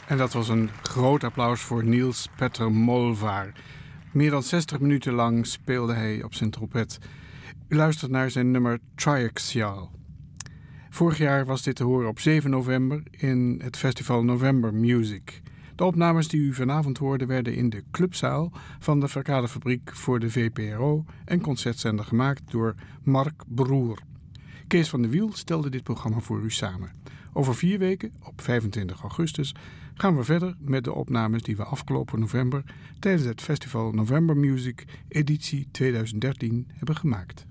En dat was een groot applaus voor Niels Petter Molvaar. Meer dan 60 minuten lang speelde hij op zijn trompet. U luistert naar zijn nummer Triaxial. Vorig jaar was dit te horen op 7 november in het festival November Music. De opnames die u vanavond hoorde werden in de clubzaal van de Verkadefabriek voor de VPRO en concertzender gemaakt door Mark Broer. Kees van de Wiel stelde dit programma voor u samen. Over 4 weken, op 25 augustus, gaan we verder met de opnames die we afgelopen november tijdens het festival November Music editie 2013 hebben gemaakt.